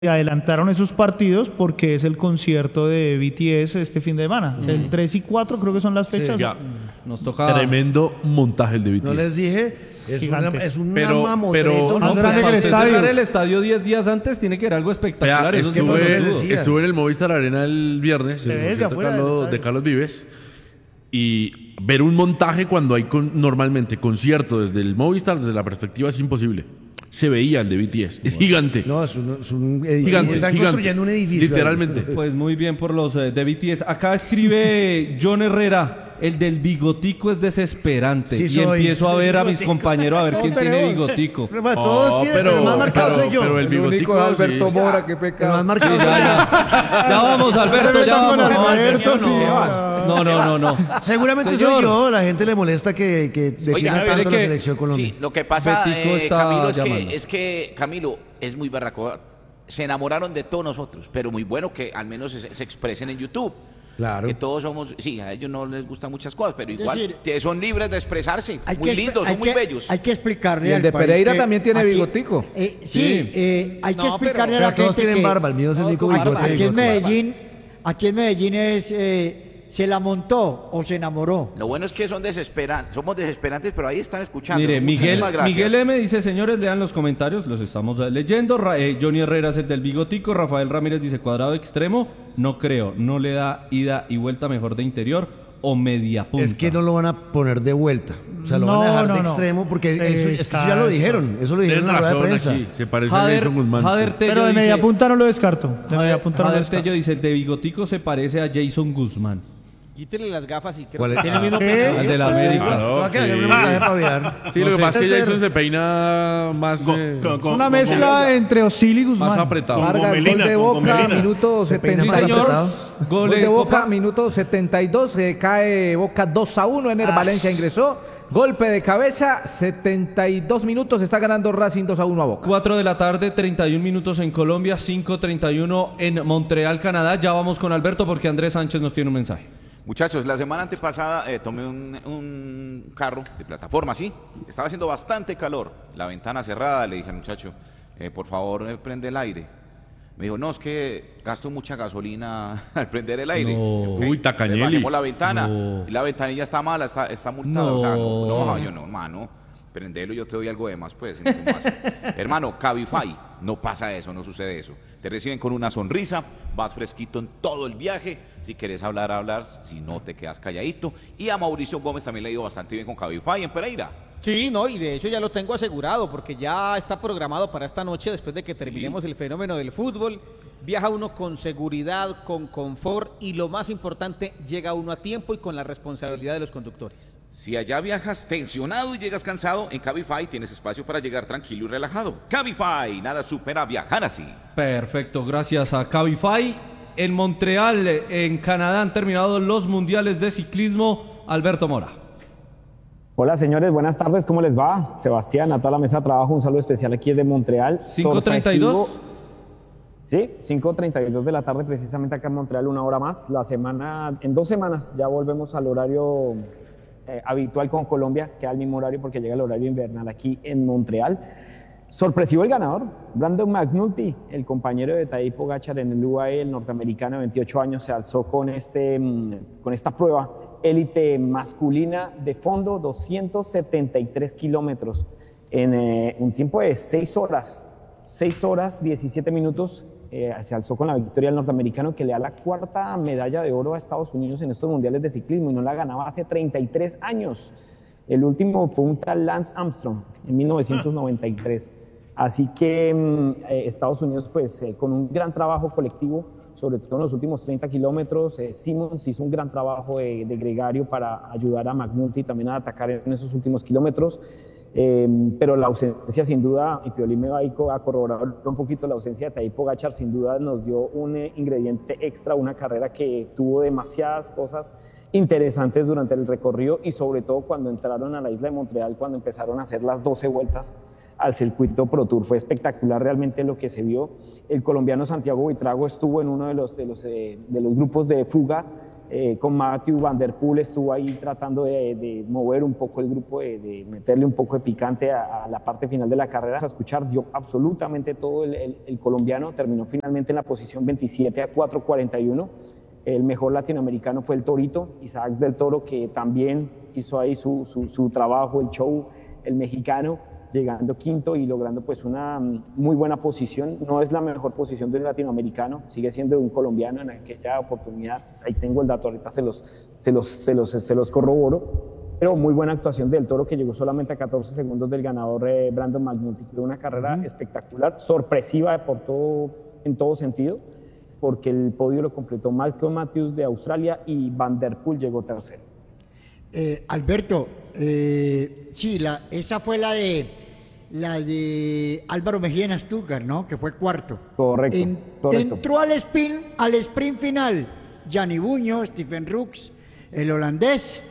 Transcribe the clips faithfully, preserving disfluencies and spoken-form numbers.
adelantaron esos partidos porque es el concierto de B T S este fin de semana. Mm. El tres y cuatro creo que son las fechas. Sí, ya. Nos toca... Tremendo montaje el de B T S. No les dije, es una, es una pero, mamotreto. Pero, más no, grande pues, que el estadio. Cerrar el estadio diez días antes tiene que ser algo espectacular. Vea, Eso estuve, es que estuve en el Movistar Arena el viernes, Se el ve desde concierto afuera del Carlos, estadio. de Carlos Vives, y ver un montaje cuando hay con, normalmente concierto desde el Movistar, desde la perspectiva es imposible. Se veía el de B T S, es gigante. No, es un, es un edificio. Gigante, Están gigante. construyendo un edificio. Literalmente. Pues muy bien por los eh, de B T S. Acá escribe John Herrera, el del bigotico es desesperante. Sí y soy. empiezo a ver a mis compañeros a ver quién tiene bigotico. Pero, bueno, todos Oh, tienen, pero, el más marcado pero- soy yo. pero el El bigotico único es Alberto sí. Mora, qué El pecado. más marcado Ya, soy yo. ya. Ya vamos, Alberto, ya Con vamos. Alberto, no, sí. No, no, no, no. Seguramente Señor. soy yo. La gente le molesta que, que defienda Oiga, tanto mire la que- selección Colombia. Sí, lo que pasa, Betico eh, está Camilo, es que, llamando. es que Camilo es muy berraco. Se enamoraron de todos nosotros, pero muy bueno que al menos se, se expresen en YouTube. Claro. Que todos somos, sí, a ellos no les gustan muchas cosas, pero igual decir, que son libres de expresarse. Hay Muy que, lindos, hay son muy que- bellos. Hay que explicarle Y el al de país Pereira que también tiene aquí- bigotico. eh, sí, Sí. eh, hay que No, explicarle Pero a la todos gente tienen que barba, el mío es el No, único con bigote. barba. aquí en bigote. Medellín, aquí en Medellín es eh, se la montó o se enamoró. Lo bueno es que son desesperantes, somos desesperantes, pero ahí están escuchando. Mire, Miguel, Muchísimas gracias. Miguel M dice, señores, lean los comentarios, los estamos eh, leyendo. Ra- eh, Johnny Herrera es el del bigotico. Rafael Ramírez dice, cuadrado extremo, no creo, no le da ida y vuelta mejor de interior o media punta. Es que no lo van a poner de vuelta. O sea, lo van a No, dejar no, de no. extremo porque Sí, eso, es que eso ya lo exacto. dijeron. Eso lo dijeron Tienen en la rueda de razón prensa. aquí, se parece a Jader, Nelson Guzmán. Jader Tello Pero de dice, media punta no lo descarto. De media Jader, punta no lo Jader descarto. Tello dice, el de bigotico se parece a Jason Guzmán. Quítele las gafas y creo ¿Cuál que es? tiene el mismo ¿Qué? peso. Al de la Claro, América. Va a quedar sí. un montaje para virar. Sí, lo No que sé. pasa es que Ese Jason es- se peina más, eh, Es una mezcla entre Osil y Guzmán. más apretado. Vargas, gol Melina, de con- con Boca, Melina. minuto Se peina setenta más y dos. apretado. Gol Gol de de Boca, Copa. minuto setenta y dos, eh, cae Boca dos a uno, Ener Valencia ingresó, golpe de cabeza, setenta y dos minutos, está ganando Racing dos a uno a Boca. cuatro de la tarde, treinta y un minutos en Colombia, cinco treinta y uno en Montreal, Canadá. Ya vamos con Alberto porque Andrés Sánchez nos tiene un mensaje. Muchachos, la semana antepasada eh, tomé un, un carro de plataforma, sí. Estaba haciendo bastante calor. La ventana cerrada, le dije al muchacho, eh, por favor, eh, prende el aire. Me dijo, no, es que gasto mucha gasolina al prender el aire. No. Ok, Uy, Tacañeli. le bajemos la ventana. No. Y la ventanilla está mala, está, está multada. No. O sea, no, no bajaba. Yo no, hermano. Prendelo, yo te doy algo de más, pues. ¿Cómo hace? Hermano, Cabify, no pasa eso, no sucede eso. Te reciben con una sonrisa, vas fresquito en todo el viaje. Si quieres hablar, hablar. Si no, te quedas calladito. Y a Mauricio Gómez también le ha ido bastante bien con Cabify en Pereira. Sí, no, y de hecho ya lo tengo asegurado porque ya está programado para esta noche después de que terminemos el fenómeno del fútbol. Viaja uno con seguridad, con confort y lo más importante, llega uno a tiempo y con la responsabilidad de los conductores. Si allá viajas tensionado y llegas cansado, en Cabify tienes espacio para llegar tranquilo y relajado. Cabify, nada supera viajar así. Perfecto, gracias a Cabify. En Montreal, en Canadá, han terminado los mundiales de ciclismo. Alberto Mora. Hola señores, buenas tardes, ¿cómo les va? Sebastián, a toda la mesa de trabajo, un saludo especial aquí desde Montreal. cinco treinta y dos. Sorpresivo. Sí, cinco treinta y dos de la tarde, precisamente acá en Montreal, una hora más. La semana, en dos semanas ya volvemos al horario eh, habitual con Colombia, que al mismo horario porque llega el horario invernal aquí en Montreal. Sorpresivo el ganador, Brandon McNulty, el compañero de Tadej Pogačar en el U A E, el norteamericano de veintiocho años, se alzó con, este, con esta prueba élite masculina de fondo, doscientos setenta y tres kilómetros, en eh, un tiempo de seis horas, seis horas, diecisiete minutos. Eh, se alzó con la victoria del norteamericano que le da la cuarta medalla de oro a Estados Unidos en estos mundiales de ciclismo y no la ganaba hace treinta y tres años. El último fue un tal Lance Armstrong en mil novecientos noventa y tres. Así que eh, Estados Unidos, pues, eh, con un gran trabajo colectivo, sobre todo en los últimos treinta kilómetros, eh, Simmons hizo un gran trabajo de, de gregario para ayudar a McNulty también a atacar en esos últimos kilómetros. Eh, pero la ausencia sin duda, y Piolín me va a corroborar un poquito, la ausencia de Tadej Pogačar sin duda nos dio un eh, ingrediente extra, una carrera que tuvo demasiadas cosas interesantes durante el recorrido y sobre todo cuando entraron a la isla de Montreal, cuando empezaron a hacer las doce vueltas al circuito Pro Tour. Fue espectacular realmente lo que se vio. El colombiano Santiago Buitrago estuvo en uno de los, de los, eh, de los grupos de fuga Eh, con Matthew Van Der Poel estuvo ahí tratando de, de mover un poco el grupo, de, de meterle un poco de picante a, a la parte final de la carrera. A escuchar, dio absolutamente todo el, el, el colombiano, terminó finalmente en la posición veintisiete a cuatro cuarenta y uno. El mejor latinoamericano fue el Torito, Isaac del Toro, que también hizo ahí su, su, su trabajo, el show, el mexicano, llegando quinto y logrando pues una muy buena posición. No es la mejor posición del latinoamericano, sigue siendo de un colombiano en aquella oportunidad. Ahí tengo el dato, ahorita se los, se los, se los, se los corroboro. Pero muy buena actuación del Toro, que llegó solamente a catorce segundos del ganador eh, Brandon McNulty. Fue una carrera uh-huh. espectacular, sorpresiva por todo, en todo sentido, porque el podio lo completó Malcolm Matthews de Australia y Van Der Poel llegó tercero. Eh, Alberto, eh, sí, la, esa fue la de la de Álvaro Mejía en Stuttgart, ¿no? Que fue cuarto. Correcto, en, correcto. Entró al sprint, al sprint final Gianni Buño, Stephen Rooks, el holandés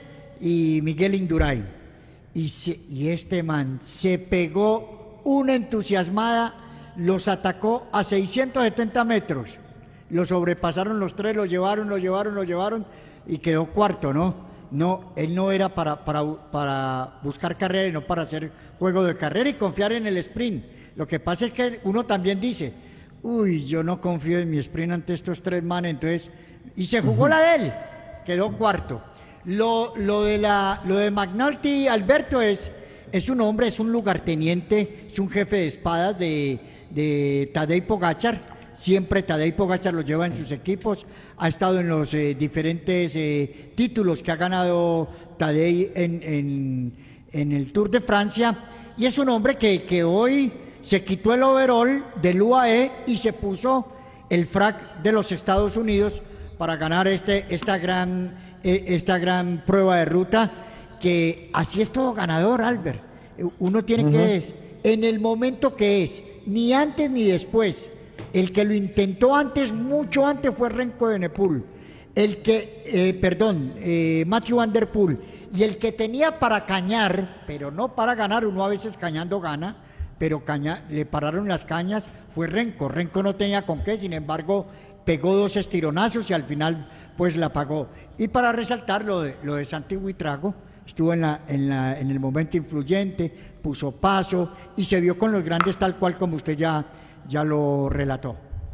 y Miguel Indurain. Y, se, y este man se pegó una entusiasmada, los atacó a seiscientos setenta metros, lo sobrepasaron los tres, lo llevaron, lo llevaron, lo llevaron y quedó cuarto, ¿no? No, él no era para, para, para buscar carrera y no para hacer juego de carrera y confiar en el sprint. Lo que pasa es que uno también dice, uy, yo no confío en mi sprint ante estos tres manes, entonces, y se jugó la de él, quedó cuarto. Lo, lo de la, lo de McNulty, Alberto, es, es un hombre, es un lugarteniente, es un jefe de espadas de, de Tadej Pogačar. Siempre Tadej Pogačar lo lleva en sus equipos, ha estado en los eh, diferentes eh, títulos que ha ganado Tadej en, en, en el Tour de Francia, y es un hombre que, que hoy se quitó el overall del U A E y se puso el frac de los Estados Unidos para ganar este, esta, gran, eh, esta gran prueba de ruta, que así es todo ganador, Albert. Uno tiene uh-huh. que es, en el momento que es, ni antes ni después. El que lo intentó antes, mucho antes, fue Remco Evenepoel. El que, eh, perdón, eh, Matthew Van Der Poel. Y el que tenía para cañar, pero no para ganar, uno a veces cañando gana, pero caña, le pararon las cañas, fue Remco. Remco no tenía con qué, sin embargo, pegó dos estironazos y al final, pues la pagó. Y para resaltar lo de, lo de Santi Buitrago, estuvo en, la, en, la, en el momento influyente, puso paso y se vio con los grandes tal cual como usted ya... ya lo relató.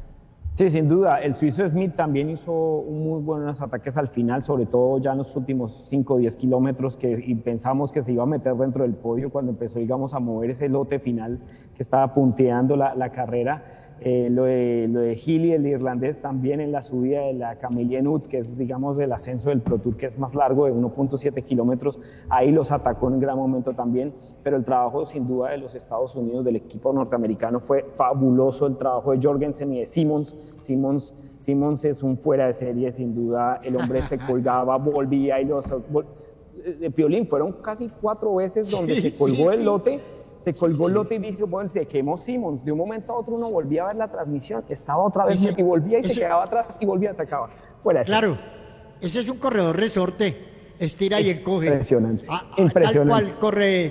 Sí, sin duda. El suizo Smith también hizo muy buenos ataques al final, sobre todo ya en los últimos cinco o diez kilómetros, que y pensamos que se iba a meter dentro del podio cuando empezó, digamos, a mover ese lote final que estaba punteando la, la carrera. Eh, lo de, lo de Healy, el irlandés, también en la subida de la Camillien Ut, que es, digamos, el ascenso del Pro Tour, que es más largo, de uno punto siete kilómetros, ahí los atacó en un gran momento también, pero el trabajo sin duda de los Estados Unidos, del equipo norteamericano, fue fabuloso. El trabajo de Jorgensen y de Simmons. Simmons, Simmons es un fuera de serie, sin duda. El hombre se colgaba, volvía y los... Vol, de Piolín, fueron casi cuatro veces donde sí, se colgó sí, el lote. Sí. Se colgó sí, el lote y dije, bueno, se quemó Simmons. De un momento a otro uno volvía a ver la transmisión, estaba otra vez ese, y volvía y ese, se quedaba atrás y volvía y atacaba. Fuera de Claro, serie. Ese es un corredor resorte, estira es y encoge. Impresionante, a, a, impresionante. Tal cual corre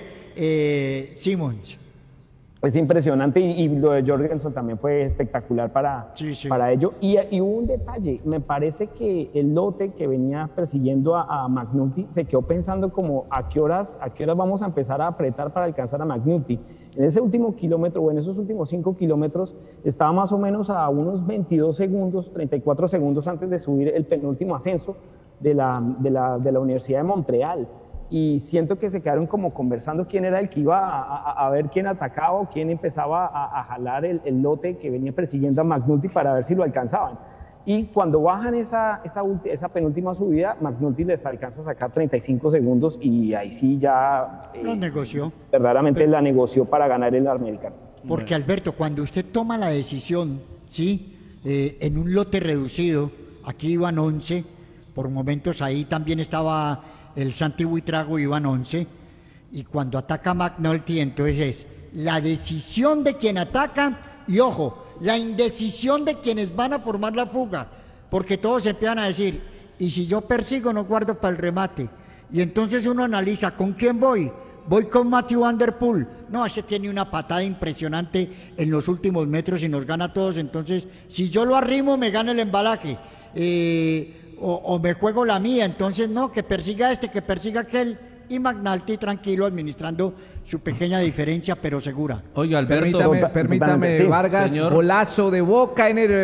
eh, Simmons. Es impresionante y, y lo de Jorgensen también fue espectacular para, sí, sí. para ello. Y, y hubo un detalle, me parece que el lote que venía persiguiendo a, a McNulty se quedó pensando como a qué horas, a qué horas vamos a empezar a apretar para alcanzar a McNulty. En ese último kilómetro o en esos últimos cinco kilómetros estaba más o menos a unos veintidós segundos, treinta y cuatro segundos antes de subir el penúltimo ascenso de la, de la, de la Universidad de Montreal. Y siento que se quedaron como conversando quién era el que iba a, a, a ver quién atacaba o quién empezaba a, a jalar el, el lote que venía persiguiendo a McNulty para ver si lo alcanzaban. Y cuando bajan esa, esa, esa penúltima subida, McNulty les alcanza a sacar treinta y cinco segundos y ahí sí ya... Lo eh, negoció. Verdaderamente Pero, la negoció para ganar el americano. Porque Alberto, cuando usted toma la decisión, ¿sí? Eh, en un lote reducido, aquí iban once, por momentos ahí también estaba... el Santi Buitrago, iban once, y cuando ataca McNulty, entonces es la decisión de quien ataca, y ojo, la indecisión de quienes van a formar la fuga, porque todos empiezan a decir, y si yo persigo no guardo para el remate, y entonces uno analiza, ¿con quién voy? Voy con Matthew Van Der Poel, no, ese tiene una patada impresionante en los últimos metros y nos gana a todos, entonces si yo lo arrimo me gana el embalaje, eh, o, o me juego la mía, entonces no, que persiga este, que persiga aquel, y McNulty tranquilo administrando su pequeña diferencia, pero segura. Oiga, Alberto. Permítame, Tota- permítame totalmente, sí. Vargas, Señor. golazo de Boca en el